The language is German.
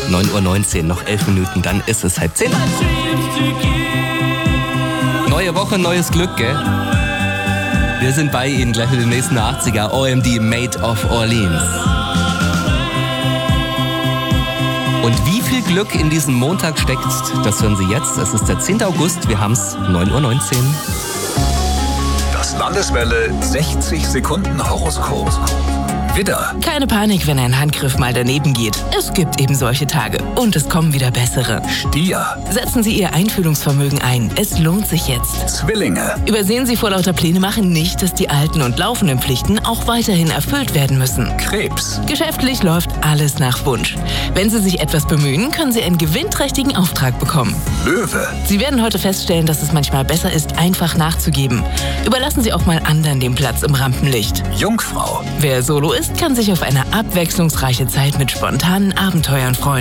9:19 Uhr, noch 11 Minuten, dann ist es 9:30 Uhr. Neue Woche, neues Glück, gell? Wir sind bei Ihnen gleich mit dem nächsten 80er, OMD Made of Orleans. Und wie viel Glück in diesem Montag steckt, das hören Sie jetzt. Es ist der 10. August, wir haben es 9:19 Uhr. Das Landeswelle 60 Sekunden Horoskop. Widder. Keine Panik, wenn ein Handgriff mal daneben geht. Es gibt eben solche Tage. Und es kommen wieder bessere. Stier. Setzen Sie Ihr Einfühlungsvermögen ein. Es lohnt sich jetzt. Zwillinge. Übersehen Sie vor lauter Pläne machen nicht, dass die alten und laufenden Pflichten auch weiterhin erfüllt werden müssen. Krebs. Geschäftlich läuft alles nach Wunsch. Wenn Sie sich etwas bemühen, können Sie einen gewinnträchtigen Auftrag bekommen. Löwe. Sie werden heute feststellen, dass es manchmal besser ist, einfach nachzugeben. Überlassen Sie auch mal anderen den Platz im Rampenlicht. Jungfrau. Wer solo ist, kann sich auf eine abwechslungsreiche Zeit mit spontanen Abenteuern freuen.